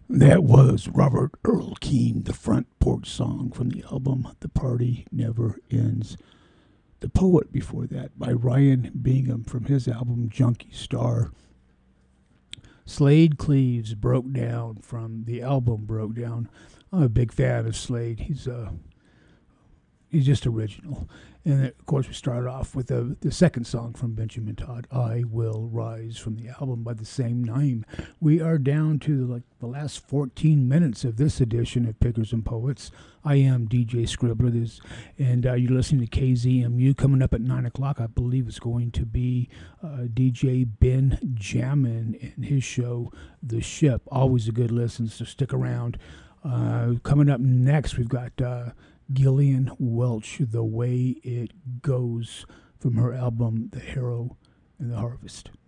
That was Robert Earl Keen, the front porch song from the album The Party Never Ends. The Poet before that by Ryan Bingham from his album Junkie Star. Slade Cleaves Broke Down from the album Broke Down. I'm a big fan of Slade. He's just original. And of course, we started off with the second song from Benjamin Todd, "I Will Rise," from the album by the same name. We are down to like the last 14 minutes of this edition of Pickers and Poets. I am DJ Scribbler, and you're listening to KZMU. Coming up at 9 o'clock, I believe it's going to be DJ Ben Jammin and his show, The Ship. Always a good listen, so stick around. Coming up next, we've got Gillian Welch, "The Way It Goes," from her album The Harrow and the Harvest.